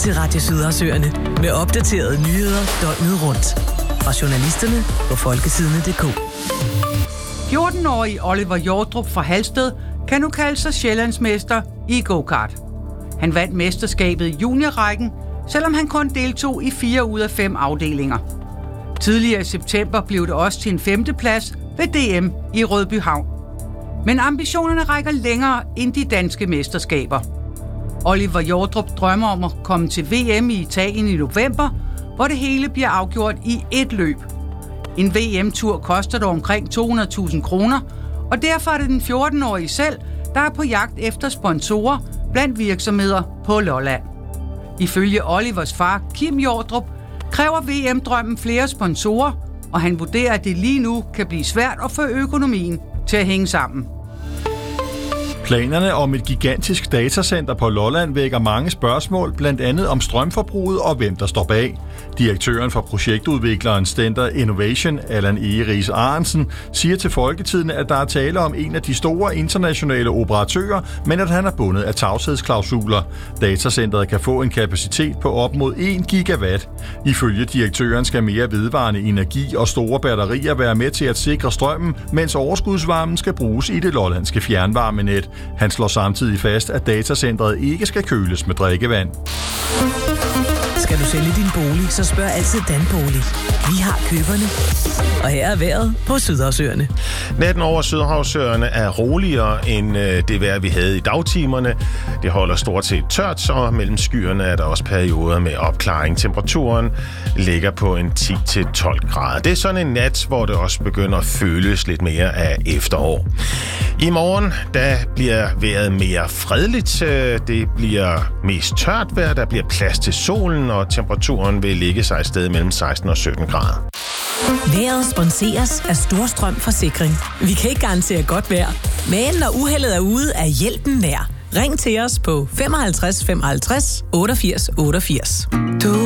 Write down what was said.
til Radio Sydersøerne med opdaterede nyheder døgnet rundt. Fra journalisterne på folkesidene.dk. 14-årige Oliver Hjortrup fra Halsted kan nu kalde sig sjællandsmester i go-kart. Han vandt mesterskabet i juniorrækken, selvom han kun deltog i 4 ud af 5 afdelinger. Tidligere i september blev det også til en 5. plads ved DM i Rødbyhavn. Men ambitionerne rækker længere end de danske mesterskaber. Oliver Hjortrup drømmer om at komme til VM i Italien i november, hvor det hele bliver afgjort i ét løb. En VM-tur koster dog omkring 200.000 kroner, og derfor er det den 14-årige selv, der er på jagt efter sponsorer blandt virksomheder på Lolland. Ifølge Olivers far, Kim Hjortrup, kræver VM-drømmen flere sponsorer, og han vurderer, at det lige nu kan blive svært at få økonomien til at hænge sammen. Planerne om et gigantisk datacenter på Lolland vækker mange spørgsmål, blandt andet om strømforbruget og hvem der står bag. Direktøren for projektudvikleren Stender Innovation, Allan Egeris Arensen, siger til Folketidende, at der er tale om en af de store internationale operatører, men at han er bundet af tavshedsklausuler. Datacenteret kan få en kapacitet på op mod 1 gigawatt. Ifølge direktøren skal mere vedvarende energi og store batterier være med til at sikre strømmen, mens overskudsvarmen skal bruges i det lollandske fjernvarmenet. Han slår samtidig fast, at datacentret ikke skal køles med drikkevand. Skal du sælge din bolig, så spørg altid Danbolig. Vi har køberne. Og her er vejret på Sydhavsøerne. Natten over Sydhavsøerne er roligere end det vejr, vi havde i dagtimerne. Det holder stort set tørt, og mellem skyerne er der også perioder med opklaring. Temperaturen ligger på en 10-12 grader. Det er sådan en nat, hvor det også begynder at føles lidt mere af efterår. I morgen, der bliver vejret mere fredeligt. Det bliver mest tørt vejr, der bliver plads til solen, og temperaturen vil ligge sig i stedet mellem 16 og 17 grader. Vejret sponseres af Storstrøm Forsikring. Vi kan ikke garantere godt vejr, men når uheldet er ude, er hjælpen nær. Ring til os på 55 55 88 88. Du